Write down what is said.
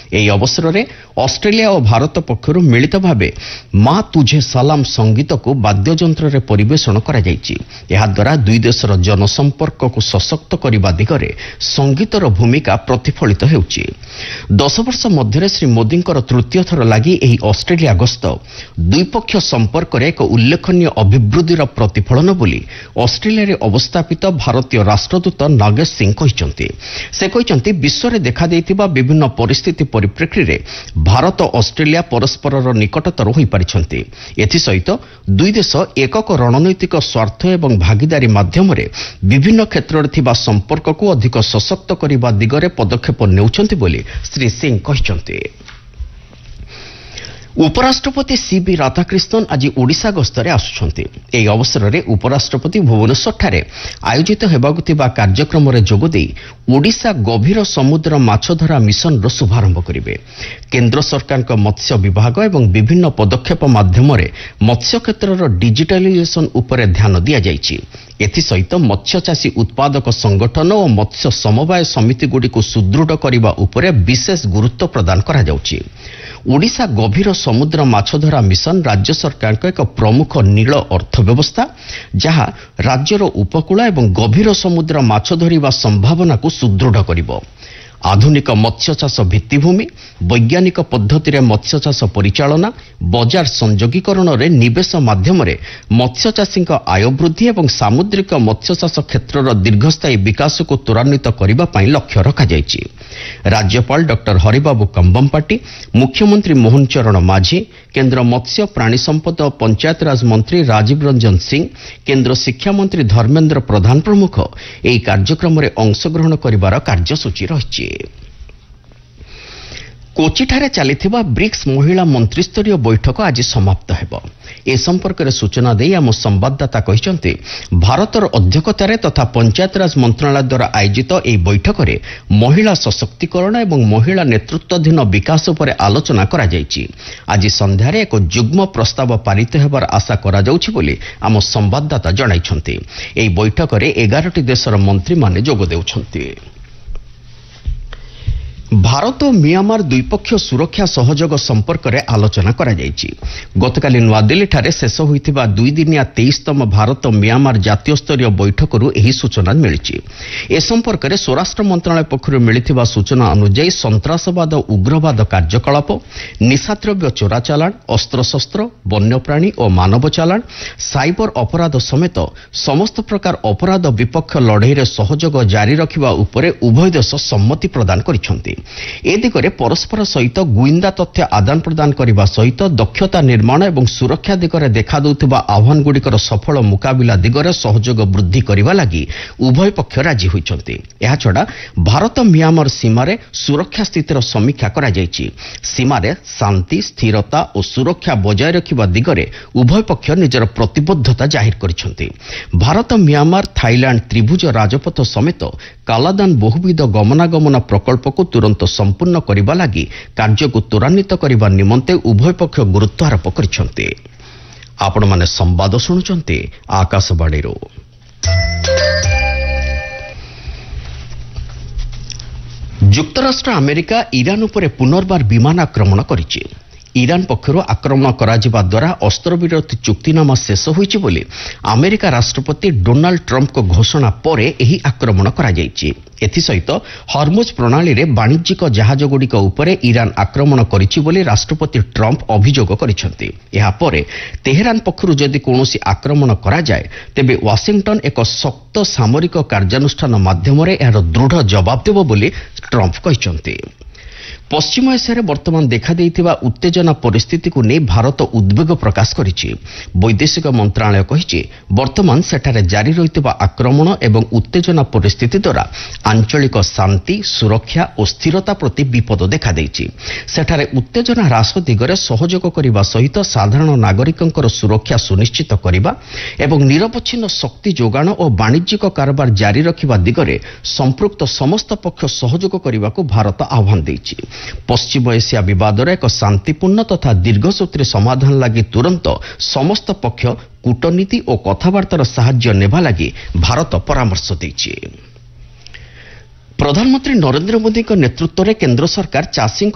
ଏହି ଅବସରରେ ଅଷ୍ଟ୍ରେଲିଆ ଓ ଭାରତ ପକ୍ଷରୁ ମିଳିତ ଭାବେ ମା ତୁଝେ ସଲାମ ସଙ୍ଗୀତକୁ ବାଦ୍ୟଯନ୍ତ୍ରରେ ପରିବେଷଣ କରାଯାଇଛି। ଏହାଦ୍ୱାରା ଦୁଇ ଦେଶର ଜନସମ୍ପର୍କକୁ ସଶକ୍ତ କରିବା ଦିଗରେ ସଙ୍ଗୀତର ଭୂମିକା ପ୍ରତିଫଳିତ ହେଉଛି। 10 ବର୍ଷ ମଧ୍ୟରେ ଶ୍ରୀ ମୋଦିଙ୍କର ତୃତୀୟ ଥର ଲାଗି ଏହି ଅଷ୍ଟ୍ରେଲିଆ ଗସ୍ତ ଦ୍ୱିପକ୍ଷ ସମ୍ପର୍କରେ ଏକ ଉଲ୍ଲେଖନୀୟ ଅଭିବୃଦ୍ଧିର ପ୍ରତିଫଳନ ବୋଲି ଅଷ୍ଟ୍ରେଲିଆରେ ଅବସ୍ଥାପିତ ଭାରତୀୟ ରାଷ୍ଟ୍ରଦୂତ ନାଗେଶ ସିଂ କହିଛନ୍ତି। ସେ କହିଛନ୍ତି ବିଶ୍ୱରେ ଦେଖାଦେଇଥିବା ବିଭିନ୍ନ ପରିସ୍ଥିତି ପରିପ୍ରେକ୍ଷୀରେ ଭାରତ ଅଷ୍ଟ୍ରେଲିଆ ପରସ୍ପରର ନିକଟତର ହୋଇପାରିଛନ୍ତି। ଏଥିସହିତ ଦୁଇ ଦେଶ ଏକକ ରଣନୈତିକ ସ୍ୱାର୍ଥ ଏବଂ ଭାଗିଦାରୀ ମାଧ୍ୟମରେ ବିଭିନ୍ନ କ୍ଷେତ୍ରରେ ଥିବା ସମ୍ପର୍କକୁ ଅଧିକ ସଶକ୍ତ କରିବା ଦିଗରେ ପଦକ୍ଷେପ ନେଉଛନ୍ତି ବୋଲି ଶ୍ରୀ ସିଂ କହିଛନ୍ତି। ଉପରାଷ୍ଟ୍ରପତି ସିବି ରାଧାକ୍ରିଷ୍ଣନ ଆଜି ଓଡ଼ିଶା ଗସ୍ତରେ ଆସୁଛନ୍ତି। ଏହି ଅବସରରେ ଉପରାଷ୍ଟ୍ରପତି ଭୁବନେଶ୍ୱରଠାରେ ଆୟୋଜିତ ହେବାକୁ ଥିବା କାର୍ଯ୍ୟକ୍ରମରେ ଯୋଗଦେଇ ଓଡ଼ିଶା ଗଭୀର ସମୁଦ୍ର ମାଛଧରା ମିଶନର ଶୁଭାରମ୍ଭ କରିବେ। କେନ୍ଦ୍ର ସରକାରଙ୍କ ମତ୍ସ୍ୟ ବିଭାଗ ଏବଂ ବିଭିନ୍ନ ପଦକ୍ଷେପ ମାଧ୍ୟମରେ ମତ୍ସ୍ୟ କ୍ଷେତ୍ରର ଡିଜିଟାଲାଇଜେସନ ଉପରେ ଧ୍ୟାନ ଦିଆଯାଇଛି। ଏଥିସହିତ ମତ୍ସ୍ୟଚାଷୀ ଉତ୍ପାଦକ ସଂଗଠନ ଓ ମତ୍ସ୍ୟ ସମବାୟ ସମିତିଗୁଡ଼ିକୁ ସୁଦୃଢ଼ କରିବା ଉପରେ ବିଶେଷ ଗୁରୁତ୍ୱ ପ୍ରଦାନ କରାଯାଉଛି। ଓଡ଼ିଶା ଗଭୀର ସମୁଦ୍ର ମାଛଧରା ମିଶନ ରାଜ୍ୟ ସରକାରଙ୍କ ଏକ ପ୍ରମୁଖ ନୀଳ ଅର୍ଥ ବ୍ୟବସ୍ଥା, ଯାହା ରାଜ୍ୟର ଉପକୂଳ ଏବଂ ଗଭୀର ସମୁଦ୍ର ମାଛ ଧରିବା ସମ୍ଭାବନାକୁ ସୁଦୃଢ଼ କରିବ। ଆଧୁନିକ ମତ୍ସ୍ୟଚାଷ ଭିତ୍ତିଭୂମି, ବୈଜ୍ଞାନିକ ପଦ୍ଧତିରେ ମତ୍ସ୍ୟଚାଷ ପରିଚାଳନା, ବଜାର ସଂଯୋଗୀକରଣରେ ନିବେଶ ମାଧ୍ୟମରେ ମତ୍ସ୍ୟଚାଷୀଙ୍କ ଆୟ ବୃଦ୍ଧି ଏବଂ ସାମୁଦ୍ରିକ ମତ୍ସ୍ୟଚାଷ କ୍ଷେତ୍ରର ଦୀର୍ଘସ୍ଥାୟୀ ବିକାଶକୁ ତ୍ୱରାନ୍ୱିତ କରିବା ପାଇଁ ଲକ୍ଷ୍ୟ ରଖାଯାଇଛି। ରାଜ୍ୟପାଳ ଡକ୍ଟର ହରିବାବୁ କମ୍ବମ୍ପାଟି, ମୁଖ୍ୟମନ୍ତ୍ରୀ ମୋହନ ଚରଣ ମାଝୀ, କେନ୍ଦ୍ର ମତ୍ସ୍ୟ ପ୍ରାଣୀ ସମ୍ପଦ ଓ ପଞ୍ଚାୟତରାଜ ମନ୍ତ୍ରୀ ରାଜୀବ ରଞ୍ଜନ ସିଂ, କେନ୍ଦ୍ର ଶିକ୍ଷାମନ୍ତ୍ରୀ ଧର୍ମେନ୍ଦ୍ର ପ୍ରଧାନ ପ୍ରମୁଖ ଏହି କାର୍ଯ୍ୟକ୍ରମରେ ଅଂଶଗ୍ରହଣ କରିବାର କାର୍ଯ୍ୟସୂଚୀ ରହିଛି। କୋଚିଠାରେ ଚାଲିଥିବା ବ୍ରିକ୍ସ ମହିଳା ମନ୍ତ୍ରୀସ୍ତରୀୟ ବୈଠକ ଆଜି ସମାପ୍ତ ହେବ। ଏ ସମ୍ପର୍କରେ ସୂଚନା ଦେଇ ଆମ ସମ୍ବାଦଦାତା କହିଛନ୍ତି, ଭାରତର ଅଧ୍ୟକ୍ଷତାରେ ତଥା ପଞ୍ଚାୟତରାଜ ମନ୍ତ୍ରଣାଳୟ ଦ୍ୱାରା ଆୟୋଜିତ ଏହି ବୈଠକରେ ମହିଳା ସଶକ୍ତିକରଣ ଏବଂ ମହିଳା ନେତୃତ୍ୱାଧୀନ ବିକାଶ ଉପରେ ଆଲୋଚନା କରାଯାଇଛି। ଆଜି ସନ୍ଧ୍ୟାରେ ଏକ ଯୁଗ୍ମ ପ୍ରସ୍ତାବ ପାରିତ ହେବାର ଆଶା କରାଯାଉଛି ବୋଲି ଆମ ସମ୍ବାଦଦାତା ଜଣାଇଛନ୍ତି। ଏହି ବୈଠକରେ 11ଟି ଦେଶର ମନ୍ତ୍ରୀମାନେ ଯୋଗ ଦେଉଛନ୍ତି। ଭାରତ ଓ ମିଆଁମାର ଦ୍ୱିପକ୍ଷୀୟ ସୁରକ୍ଷା ସହଯୋଗ ସମ୍ପର୍କରେ ଆଲୋଚନା କରାଯାଇଛି। ଗତକାଲି ନୂଆଦିଲ୍ଲୀଠାରେ ଶେଷ ହୋଇଥିବା 2 ଦିନିଆ 23ତମ ଭାରତ ମିଆଁମାର ଜାତୀୟ ସ୍ତରୀୟ ବୈଠକରୁ ଏହି ସୂଚନା ମିଳିଛି। ଏ ସମ୍ପର୍କରେ ସ୍ୱରାଷ୍ଟ୍ର ମନ୍ତ୍ରଣାଳୟ ପକ୍ଷରୁ ମିଳିଥିବା ସୂଚନା ଅନୁଯାୟୀ ସନ୍ତାସବାଦ ଓ ଉଗ୍ରବାଦ କାର୍ଯ୍ୟକଳାପ, ନିଶାଦ୍ରବ୍ୟ ଚୋରାଚାଲାଣ, ଅସ୍ତ୍ରଶସ୍ତ୍ର, ବନ୍ୟପ୍ରାଣୀ ଓ ମାନବ ଚାଲାଣ, ସାଇବର ଅପରାଧ ସମେତ ସମସ୍ତ ପ୍ରକାର ଅପରାଧ ବିପକ୍ଷ ଲଢ଼େଇରେ ସହଯୋଗ ଜାରି ରଖିବା ଉପରେ ଉଭୟ ଦେଶ ସମ୍ମତି ପ୍ରଦାନ କରିଛନ୍ତି। ଏ ଦିଗରେ ପରସ୍ପର ସହିତ ଗୁଇନ୍ଦା ତଥ୍ୟ ଆଦାନ ପ୍ରଦାନ କରିବା ସହିତ ଦକ୍ଷତା ନିର୍ମାଣ ଏବଂ ସୁରକ୍ଷା ଦିଗରେ ଦେଖାଦେଉଥିବା ଆହ୍ୱାନଗୁଡ଼ିକର ସଫଳ ମୁକାବିଲା ଦିଗରେ ସହଯୋଗ ବୃଦ୍ଧି କରିବା ଲାଗି ଉଭୟ ପକ୍ଷ ରାଜି ହୋଇଛନ୍ତି। ଏହାଛଡ଼ା ଭାରତ ମିଆଁମାର ସୀମାରେ ସୁରକ୍ଷା ସ୍ଥିତିର ସମୀକ୍ଷା କରାଯାଇଛି। ସୀମାରେ ଶାନ୍ତି, ସ୍ଥିରତା ଓ ସୁରକ୍ଷା ବଜାୟ ରଖିବା ଦିଗରେ ଉଭୟ ପକ୍ଷ ନିଜର ପ୍ରତିବଦ୍ଧତା ଜାହିର କରିଛନ୍ତି। ଭାରତ ମିଆଁମାର ଥାଇଲାଣ୍ଡ ତ୍ରିଭୁଜ ରାଜପଥ ସମେତ କାଲାଦାନ ବହୁବିଧ ଗମନାଗମନ ପ୍ରକଳ୍ପକୁ ତୁରନ୍ତ ସମ୍ପୂର୍ଣ୍ଣ କରିବା ଲାଗି କାର୍ଯ୍ୟକୁ ତ୍ୱରାନ୍ୱିତ କରିବା ନିମନ୍ତେ ଉଭୟ ପକ୍ଷ ଗୁରୁତ୍ୱ ଆରୋପ କରିଛନ୍ତି। ଆପଣମାନେ ସମ୍ବାଦ ଶୁଣୁଛନ୍ତି ଆକାଶବାଣୀରୁ। ଯୁକ୍ତରାଷ୍ଟ୍ର ଆମେରିକା ଇରାନ ଉପରେ ପୁନର୍ବାର ବିମାନ ଆକ୍ରମଣ କରିଛି। ଇରାନ ପକ୍ଷରୁ ଆକ୍ରମଣ କରାଯିବା ଦ୍ୱାରା ଅସ୍ତ୍ରବିରତି ଚୁକ୍ତିନାମା ଶେଷ ହୋଇଛି ବୋଲି ଆମେରିକା ରାଷ୍ଟ୍ରପତି ଡୋନାଲ୍ଡ ଟ୍ରମ୍ପଙ୍କ ଘୋଷଣା ପରେ ଏହି ଆକ୍ରମଣ କରାଯାଇଛି। ଏଥିସହିତ ହର୍ମୁଜ ପ୍ରଣାଳୀରେ ବାଣିଜ୍ୟିକ ଜାହାଜଗୁଡ଼ିକ ଉପରେ ଇରାନ ଆକ୍ରମଣ କରିଛି ବୋଲି ରାଷ୍ଟ୍ରପତି ଟ୍ରମ୍ପ ଅଭିଯୋଗ କରିଛନ୍ତି। ଏହାପରେ ତେହେରାନ ପକ୍ଷରୁ ଯଦି କୌଣସି ଆକ୍ରମଣ କରାଯାଏ, ତେବେ ୱାଶିଂଟନ ଏକ ଶକ୍ତ ସାମରିକ କାର୍ଯ୍ୟାନୁଷ୍ଠାନ ମାଧ୍ୟମରେ ଏହାର ଦୃଢ଼ ଜବାବ ଦେବ ବୋଲି ଟ୍ରମ୍ପ କହିଛନ୍ତି। ପଶ୍ଚିମ ଏସିଆରେ ବର୍ତ୍ତମାନ ଦେଖାଦେଇଥିବା ଉତ୍ତେଜନା ପରିସ୍ଥିତିକୁ ନେଇ ଭାରତ ଉଦ୍ବେଗ ପ୍ରକାଶ କରିଛି। ବୈଦେଶିକ ମନ୍ତ୍ରଣାଳୟ କହିଛି, ବର୍ତ୍ତମାନ ସେଠାରେ ଜାରି ରହିଥିବା ଆକ୍ରମଣ ଏବଂ ଉତ୍ତେଜନା ପରିସ୍ଥିତି ଦ୍ୱାରା ଆଞ୍ଚଳିକ ଶାନ୍ତି, ସୁରକ୍ଷା ଓ ସ୍ଥିରତା ପ୍ରତି ବିପଦ ଦେଖାଦେଇଛି। ସେଠାରେ ଉତ୍ତେଜନା ହ୍ରାସ ଦିଗରେ ସହଯୋଗ କରିବା ସହିତ ସାଧାରଣ ନାଗରିକଙ୍କର ସୁରକ୍ଷା ସୁନିଶ୍ଚିତ କରିବା ଏବଂ ନିରବଚ୍ଛିନ୍ନ ଶକ୍ତି ଯୋଗାଣ ଓ ବାଣିଜ୍ୟିକ କାରବାର ଜାରି ରଖିବା ଦିଗରେ ସମ୍ପୃକ୍ତ ସମସ୍ତ ପକ୍ଷ ସହଯୋଗ କରିବାକୁ ଭାରତ ଆହ୍ୱାନ ଦେଇଛି। ପଶ୍ଚିମ ଏସିଆ ବିବାଦର ଏକ ଶାନ୍ତିପୂର୍ଣ୍ଣ ତଥା ଦୀର୍ଘସୂତ୍ରୀ ସମାଧାନ ଲାଗି ତୁରନ୍ତ ସମସ୍ତ ପକ୍ଷ କୂଟନୀତି ଓ କଥାବାର୍ତ୍ତାର ସାହାଯ୍ୟ ନେବା ଲାଗି ଭାରତ ପରାମର୍ଶ ଦେଇଛି। ପ୍ରଧାନମନ୍ତ୍ରୀ ନରେନ୍ଦ୍ର ମୋଦିଙ୍କ ନେତୃତ୍ୱରେ କେନ୍ଦ୍ର ସରକାର ଚାଷୀଙ୍କ